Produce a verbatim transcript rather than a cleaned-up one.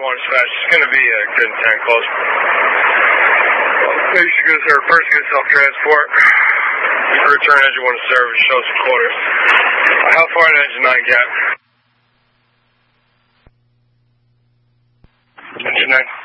one dispatch. It's going to be a good ten close. Maybe you should go to our first good self-transport. Return engine one to service, show some quarters. How far in engine nine gap? Engine nine.